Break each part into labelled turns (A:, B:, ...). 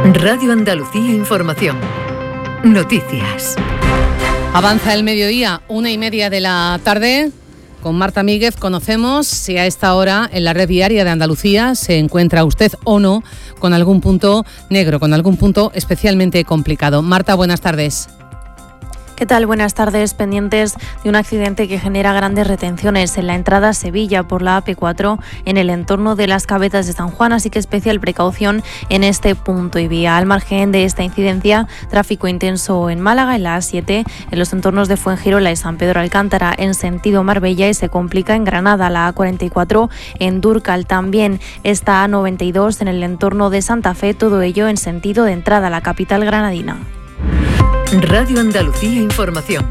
A: Radio Andalucía Información. Noticias.
B: Avanza el mediodía, 1:30 de la tarde. Con Marta Míguez conocemos si a esta hora en la red viaria de Andalucía se encuentra usted o no con algún punto negro, con algún punto especialmente complicado. Marta, buenas tardes.
C: ¿Qué tal? Buenas tardes. Pendientes de un accidente que genera grandes retenciones en la entrada a Sevilla por la AP4 en el entorno de las Cabetas de San Juan, así que especial precaución en este punto y vía. Al margen de esta incidencia, tráfico intenso en Málaga, en la A7, en los entornos de Fuengirola y San Pedro Alcántara en sentido Marbella, y se complica en Granada, la A44 en Dúrcal. También esta A92 en el entorno de Santa Fe, todo ello en sentido de entrada a la capital granadina.
A: Radio Andalucía Información.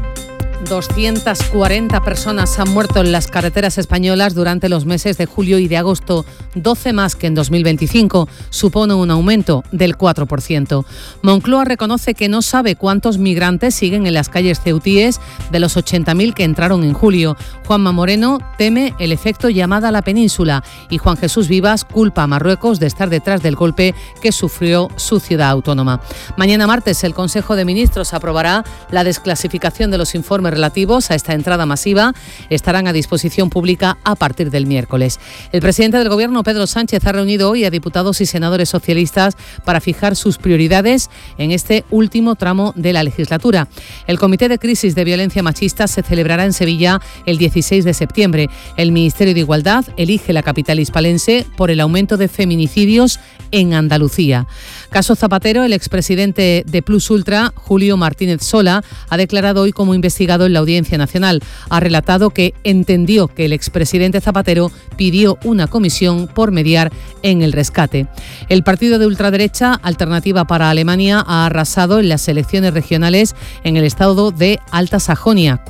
B: 240 personas han muerto en las carreteras españolas durante los meses de julio y de agosto, 12 más que en 2025, supone un aumento del 4%. Moncloa reconoce que no sabe cuántos migrantes siguen en las calles ceutíes de los 80.000 que entraron en julio. Juanma Moreno teme el efecto llamada a la península y Juan Jesús Vivas culpa a Marruecos de estar detrás del golpe que sufrió su ciudad autónoma. Mañana martes el Consejo de Ministros aprobará la desclasificación de los informes relativos a esta entrada masiva. Estarán a disposición pública a partir del miércoles. El presidente del Gobierno, Pedro Sánchez, ha reunido hoy a diputados y senadores socialistas para fijar sus prioridades en este último tramo de la legislatura. El Comité de Crisis de Violencia Machista se celebrará en Sevilla el 16 de septiembre. El Ministerio de Igualdad elige la capital hispalense por el aumento de feminicidios en Andalucía. Caso Zapatero, el expresidente de Plus Ultra, Julio Martínez Sola, ha declarado hoy como investigado en la Audiencia Nacional. Ha relatado que entendió que el expresidente Zapatero pidió una comisión por mediar en el rescate. El partido de ultraderecha Alternativa para Alemania ha arrasado en las elecciones regionales en el estado de Alta Sajonia,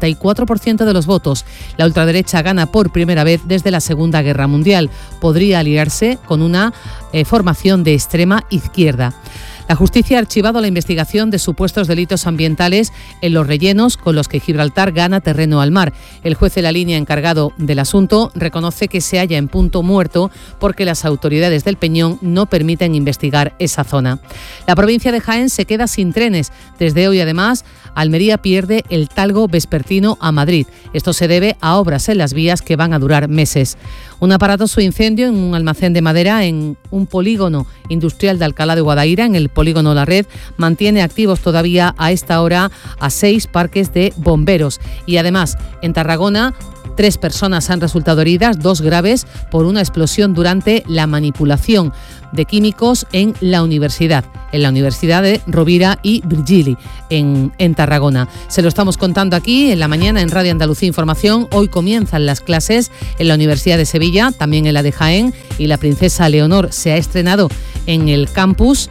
B: 44% de los votos. La ultraderecha gana por primera vez desde la Segunda Guerra Mundial. Podría aliarse con una formación de extrema izquierda. La justicia ha archivado la investigación de supuestos delitos ambientales en los rellenos con los que Gibraltar gana terreno al mar. El juez de la línea encargado del asunto reconoce que se halla en punto muerto porque las autoridades del Peñón no permiten investigar esa zona. La provincia de Jaén se queda sin trenes. Desde hoy, además, Almería pierde el Talgo vespertino a Madrid. Esto se debe a obras en las vías que van a durar meses. Un aparatoso incendio en un almacén de madera en un polígono industrial de Alcalá de Guadaira, en el polígono La Red, mantiene activos todavía a esta hora a 6 parques de bomberos. Y además, en Tarragona, 3 personas han resultado heridas, 2 graves, por una explosión durante la manipulación de químicos en la universidad de Rovira y Virgili, en Tarragona. Se lo estamos contando aquí en la mañana en Radio Andalucía Información. Hoy comienzan las clases en la Universidad de Sevilla, también en la de Jaén, y la princesa Leonor se ha estrenado en el campus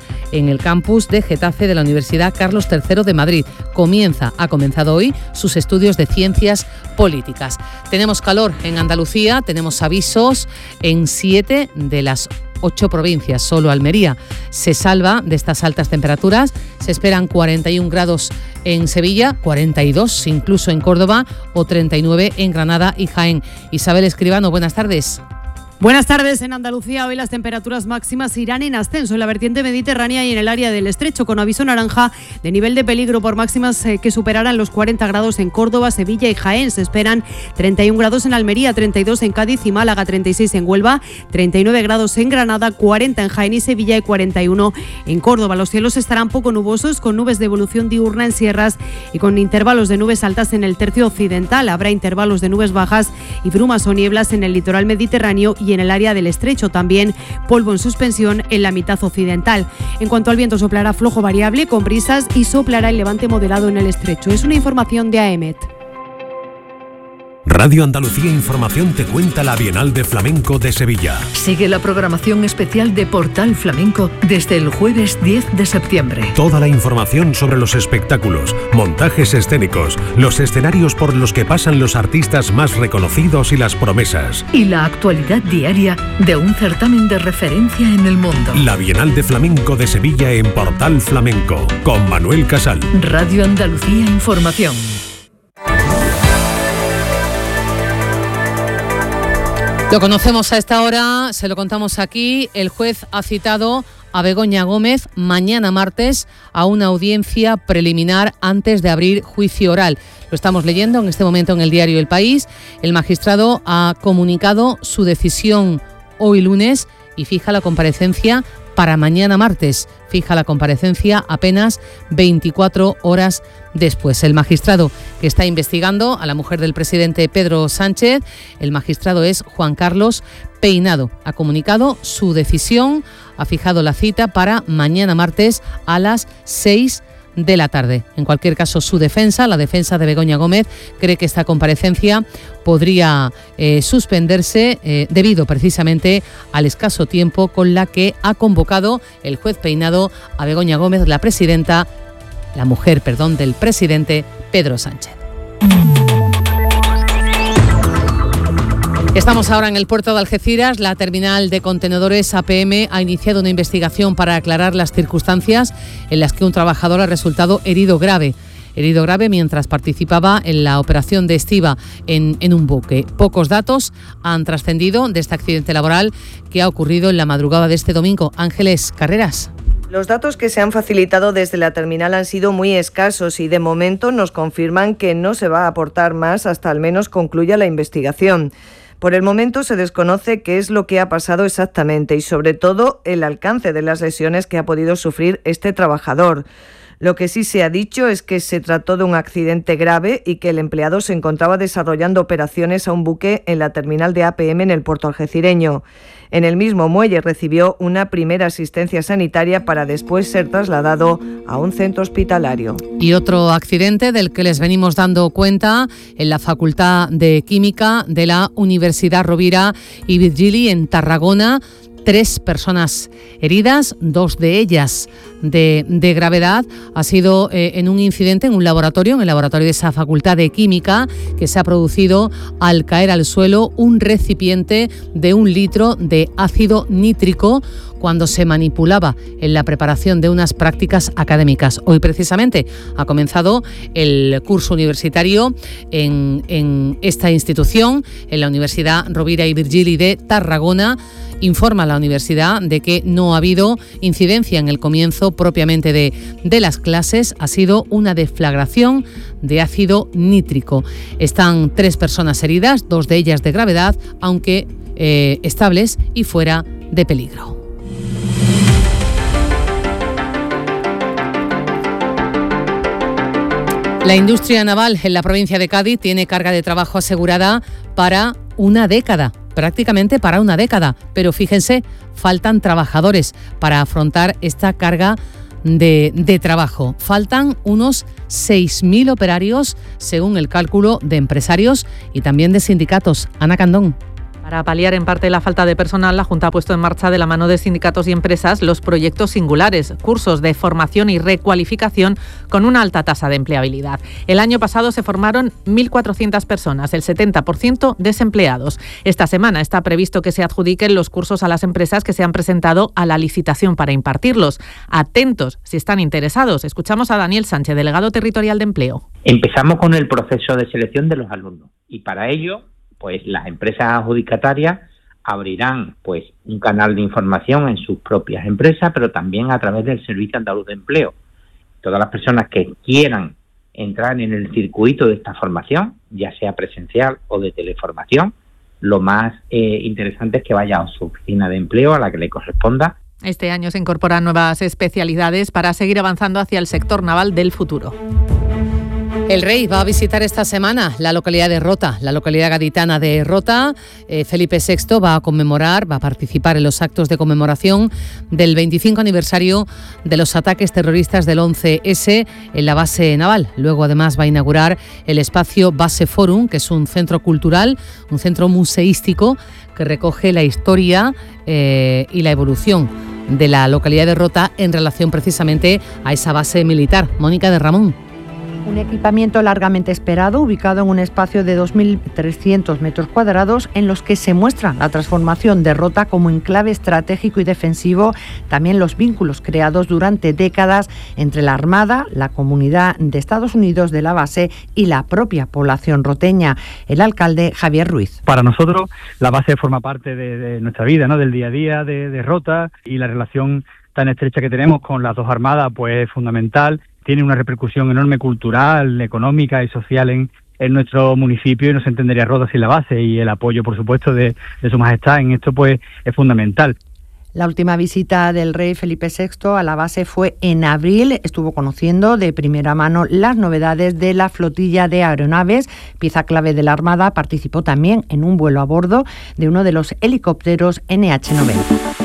B: de Getafe de la Universidad Carlos III de Madrid. Ha comenzado hoy sus estudios de ciencias políticas. Tenemos calor en Andalucía, tenemos avisos en 7 de las 8 provincias. Solo Almería se salva de estas altas temperaturas. Se esperan 41 grados en Sevilla, 42 incluso en Córdoba o 39 en Granada y Jaén. Isabel Escribano, buenas tardes.
D: Buenas tardes. En Andalucía hoy las temperaturas máximas irán en ascenso en la vertiente mediterránea y en el área del Estrecho, con aviso naranja de nivel de peligro por máximas que superarán los 40 grados en Córdoba, Sevilla y Jaén. Se esperan 31 grados en Almería, 32 en Cádiz y Málaga, 36 en Huelva, 39 grados en Granada, 40 en Jaén y Sevilla y 41 en Córdoba. Los cielos estarán poco nubosos, con nubes de evolución diurna en sierras y con intervalos de nubes altas en el tercio occidental. Habrá intervalos de nubes bajas y brumas o nieblas en el litoral mediterráneo y en el área del Estrecho. También polvo en suspensión en la mitad occidental. En cuanto al viento, soplará flojo variable con brisas y soplará el levante moderado en el Estrecho. Es una información de AEMET.
E: Radio Andalucía Información te cuenta la Bienal de Flamenco de Sevilla.
A: Sigue la programación especial de Portal Flamenco desde el jueves 10 de septiembre.
E: Toda la información sobre los espectáculos, montajes escénicos, los escenarios por los que pasan los artistas más reconocidos y las promesas.
A: Y la actualidad diaria de un certamen de referencia en el mundo.
E: La Bienal de Flamenco de Sevilla en Portal Flamenco, con Manuel Casal.
A: Radio Andalucía Información.
B: Lo conocemos a esta hora, se lo contamos aquí. El juez ha citado a Begoña Gómez mañana martes a una audiencia preliminar antes de abrir juicio oral. Lo estamos leyendo en este momento en el diario El País. El magistrado ha comunicado su decisión hoy lunes y fija la comparecencia para mañana martes. Fija la comparecencia apenas 24 horas después. El magistrado que está investigando a la mujer del presidente Pedro Sánchez, el magistrado es Juan Carlos Peinado. Ha comunicado su decisión, ha fijado la cita para mañana martes a las 6 de la tarde. En cualquier caso, su defensa, la defensa de Begoña Gómez, cree que esta comparecencia podría suspenderse debido precisamente al escaso tiempo con la que ha convocado el juez Peinado a Begoña Gómez, la mujer del presidente Pedro Sánchez. Estamos ahora en el puerto de Algeciras. La terminal de contenedores APM ha iniciado una investigación para aclarar las circunstancias en las que un trabajador ha resultado herido grave mientras participaba en la operación de estiba en un buque. Pocos datos han trascendido de este accidente laboral que ha ocurrido en la madrugada de este domingo. Ángeles Carreras.
F: Los datos que se han facilitado desde la terminal han sido muy escasos y de momento nos confirman que no se va a aportar más hasta al menos concluya la investigación. Por el momento se desconoce qué es lo que ha pasado exactamente y sobre todo el alcance de las lesiones que ha podido sufrir este trabajador. Lo que sí se ha dicho es que se trató de un accidente grave y que el empleado se encontraba desarrollando operaciones a un buque en la terminal de APM en el puerto algecireño. En el mismo muelle recibió una primera asistencia sanitaria para después ser trasladado a un centro hospitalario.
B: Y otro accidente del que les venimos dando cuenta en la Facultad de Química de la Universidad Rovira y Virgili en Tarragona. 3 personas heridas, 2 de ellas de gravedad. Ha sido en un incidente en el laboratorio de esa Facultad de Química, que se ha producido al caer al suelo un recipiente de 1 litro de ácido nítrico cuando se manipulaba en la preparación de unas prácticas académicas. Hoy precisamente ha comenzado el curso universitario en esta institución, en la Universidad Rovira y Virgili de Tarragona. Informa la universidad de que no ha habido incidencia en el comienzo propiamente de las clases. Ha sido una deflagración de ácido nítrico. Están 3 personas heridas, 2 de ellas de gravedad, aunque estables y fuera de peligro. La industria naval en la provincia de Cádiz tiene carga de trabajo asegurada para una década. Prácticamente para una década, pero fíjense, faltan trabajadores para afrontar esta carga de trabajo. Faltan unos 6.000 operarios, según el cálculo de empresarios y también de sindicatos. Ana Candón.
G: Para paliar en parte la falta de personal, la Junta ha puesto en marcha de la mano de sindicatos y empresas los proyectos singulares, cursos de formación y recualificación con una alta tasa de empleabilidad. El año pasado se formaron 1.400 personas, el 70% desempleados. Esta semana está previsto que se adjudiquen los cursos a las empresas que se han presentado a la licitación para impartirlos. Atentos si están interesados. Escuchamos a Daniel Sánchez, delegado territorial de Empleo.
H: Empezamos con el proceso de selección de los alumnos y para ello pues las empresas adjudicatarias abrirán pues un canal de información en sus propias empresas, pero también a través del Servicio Andaluz de Empleo. Todas las personas que quieran entrar en el circuito de esta formación, ya sea presencial o de teleformación, lo más interesante es que vaya a su oficina de empleo a la que le corresponda.
G: Este año se incorporan nuevas especialidades para seguir avanzando hacia el sector naval del futuro.
B: El rey va a visitar esta semana la localidad de Rota, la localidad gaditana de Rota. Felipe VI va a participar en los actos de conmemoración del 25 aniversario de los ataques terroristas del 11S en la base naval. Luego, además, va a inaugurar el espacio Base Forum, que es un centro cultural, un centro museístico que recoge la historia y la evolución de la localidad de Rota en relación precisamente a esa base militar. Mónica de Ramón.
I: Un equipamiento largamente esperado, ubicado en un espacio de 2.300 metros cuadrados, en los que se muestra la transformación de Rota como enclave estratégico y defensivo, también los vínculos creados durante décadas entre la Armada, la comunidad de Estados Unidos de la base y la propia población roteña. El alcalde Javier Ruiz.
J: Para nosotros la base forma parte de nuestra vida, ¿no? Del día a día de Rota, y la relación tan estrecha que tenemos con las dos armadas pues es fundamental. Tiene una repercusión enorme cultural, económica y social en nuestro municipio, y no se entendería Rota sin la base, y el apoyo, por supuesto, de Su Majestad en esto pues es fundamental.
I: La última visita del rey Felipe VI a la base fue en abril. Estuvo conociendo de primera mano las novedades de la flotilla de aeronaves. Pieza clave de la Armada, participó también en un vuelo a bordo de uno de los helicópteros NH-90.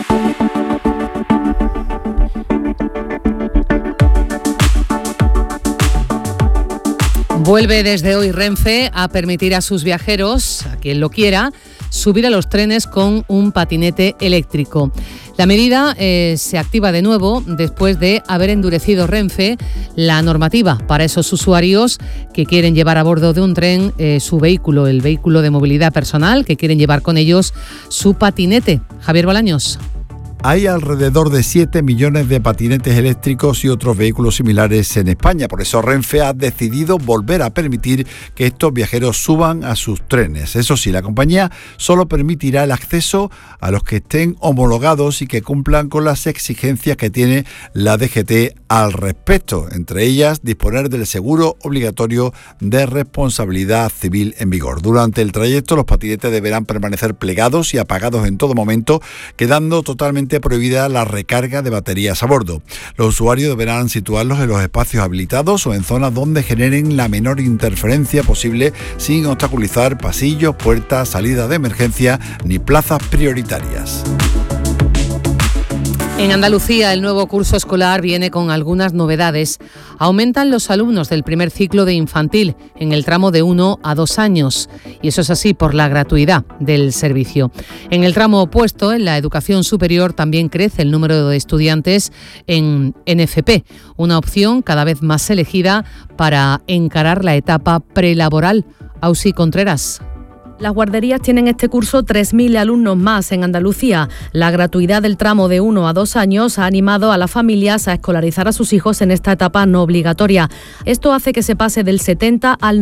B: Vuelve desde hoy Renfe a permitir a sus viajeros, a quien lo quiera, subir a los trenes con un patinete eléctrico. La medida se activa de nuevo después de haber endurecido Renfe la normativa para esos usuarios que quieren llevar a bordo de un tren su vehículo, el vehículo de movilidad personal, que quieren llevar con ellos su patinete. Javier Bolaños.
K: Hay alrededor de 7 millones de patinetes eléctricos y otros vehículos similares en España. Por eso Renfe ha decidido volver a permitir que estos viajeros suban a sus trenes. Eso sí, la compañía solo permitirá el acceso a los que estén homologados y que cumplan con las exigencias que tiene la DGT al respecto. Entre ellas, disponer del seguro obligatorio de responsabilidad civil en vigor. Durante el trayecto, los patinetes deberán permanecer plegados y apagados en todo momento, quedando totalmente prohibida la recarga de baterías a bordo. Los usuarios deberán situarlos en los espacios habilitados o en zonas donde generen la menor interferencia posible, sin obstaculizar pasillos, puertas, salidas de emergencia ni plazas prioritarias.
B: En Andalucía, el nuevo curso escolar viene con algunas novedades. Aumentan los alumnos del primer ciclo de infantil en el tramo de 1 a 2 años. Y eso es así por la gratuidad del servicio. En el tramo opuesto, en la educación superior, también crece el número de estudiantes en NFP, una opción cada vez más elegida para encarar la etapa prelaboral. Ausi Contreras.
L: Las guarderías tienen este curso 3.000 alumnos más en Andalucía. La gratuidad del tramo de 1 a 2 años ha animado a las familias a escolarizar a sus hijos en esta etapa no obligatoria. Esto hace que se pase del 70 al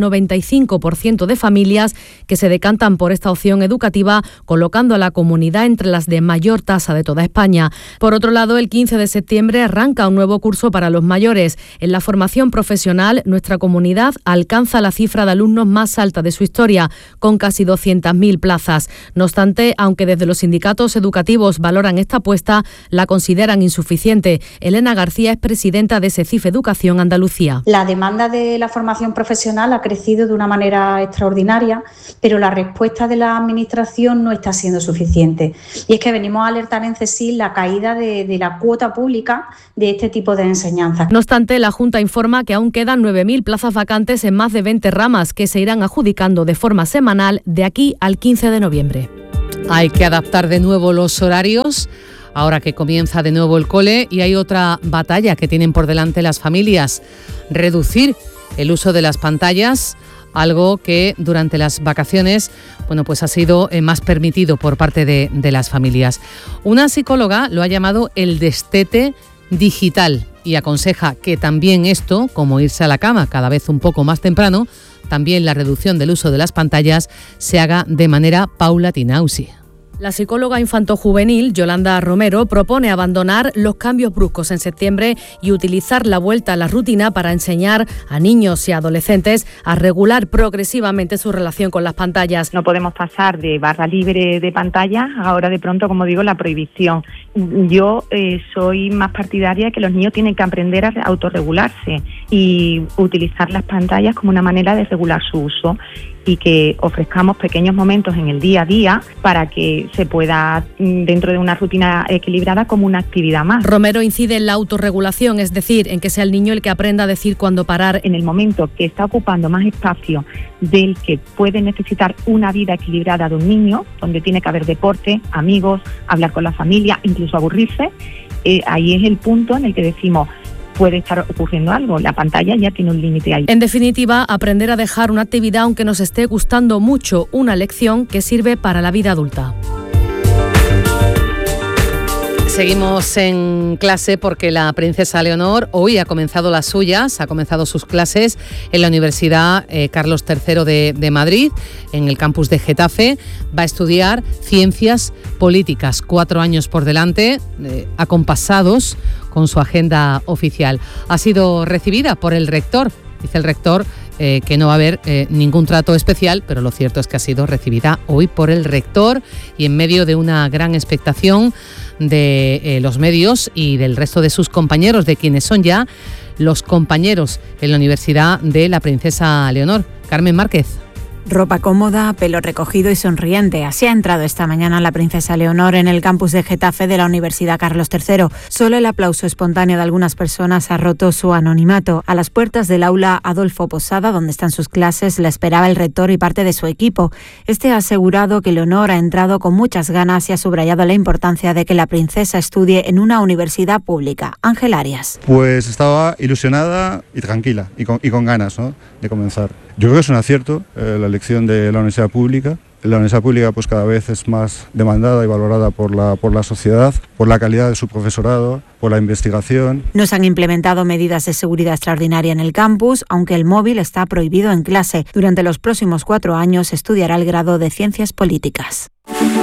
L: 95% de familias que se decantan por esta opción educativa, colocando a la comunidad entre las de mayor tasa de toda España. Por otro lado, el 15 de septiembre arranca un nuevo curso para los mayores. En la formación profesional, nuestra comunidad alcanza la cifra de alumnos más alta de su historia, con casi 200.000 plazas. No obstante, aunque desde los sindicatos educativos valoran esta apuesta, la consideran insuficiente. Elena García es presidenta de SECIF Educación Andalucía.
M: La demanda de la formación profesional ha crecido de una manera extraordinaria, pero la respuesta de la Administración no está siendo suficiente. Y es que venimos a alertar en CESIF la caída de la cuota pública de este tipo de enseñanzas.
L: No obstante, la Junta informa que aún quedan 9.000 plazas vacantes en más de 20 ramas que se irán adjudicando de forma semanal de aquí al 15 de noviembre.
B: Hay que adaptar de nuevo los horarios, ahora que comienza de nuevo el cole, y hay otra batalla que tienen por delante las familias: reducir el uso de las pantallas, algo que durante las vacaciones pues ha sido más permitido por parte de las familias. Una psicóloga lo ha llamado el destete digital y aconseja que también esto, como irse a la cama cada vez un poco más temprano, también la reducción del uso de las pantallas se haga de manera paulatina. Ausi.
L: La psicóloga infantojuvenil Yolanda Romero propone abandonar los cambios bruscos en septiembre y utilizar la vuelta a la rutina para enseñar a niños y adolescentes a regular progresivamente su relación con las pantallas.
N: No podemos pasar de barra libre de pantallas a ahora de pronto, como digo, la prohibición. Yo soy más partidaria de que los niños tienen que aprender a autorregularse y utilizar las pantallas como una manera de regular su uso, y que ofrezcamos pequeños momentos en el día a día para que se pueda, dentro de una rutina equilibrada, como una actividad más.
L: Romero incide en la autorregulación, es decir, en que sea el niño el que aprenda a decir cuándo parar.
N: En el momento que está ocupando más espacio del que puede necesitar una vida equilibrada de un niño, donde tiene que haber deporte, amigos, hablar con la familia, incluso aburrirse, ahí es el punto en el que decimos: puede estar ocurriendo algo. La pantalla ya tiene un límite ahí.
L: En definitiva, aprender a dejar una actividad aunque nos esté gustando mucho, una lección que sirve para la vida adulta.
B: Seguimos en clase porque la princesa Leonor hoy ha comenzado las suyas, ha comenzado sus clases en la Universidad Carlos III de Madrid, en el campus de Getafe. Va a estudiar Ciencias Políticas, 4 años por delante, acompasados con su agenda oficial. Ha sido recibida por el rector. Dice el rector que no va a haber ningún trato especial, pero lo cierto es que ha sido recibida hoy por el rector y en medio de una gran expectación de los medios y del resto de sus compañeros, de quienes son ya los compañeros en la Universidad de la Princesa Leonor. Carmen Márquez.
O: Ropa cómoda, pelo recogido y sonriente. Así ha entrado esta mañana la princesa Leonor en el campus de Getafe de la Universidad Carlos III. Solo el aplauso espontáneo de algunas personas ha roto su anonimato. A las puertas del aula Adolfo Posada, donde están sus clases, la esperaba el rector y parte de su equipo. Este ha asegurado que Leonor ha entrado con muchas ganas y ha subrayado la importancia de que la princesa estudie en una universidad pública. Ángel Arias.
P: Pues estaba ilusionada y tranquila y con ganas, ¿no?, de comenzar. Yo creo que es un acierto la elección de la universidad pública. La universidad pública pues cada vez es más demandada y valorada por la sociedad, por la calidad de su profesorado, por la investigación.
O: No se han implementado medidas de seguridad extraordinaria en el campus, aunque el móvil está prohibido en clase. Durante los próximos 4 años estudiará el grado de Ciencias Políticas.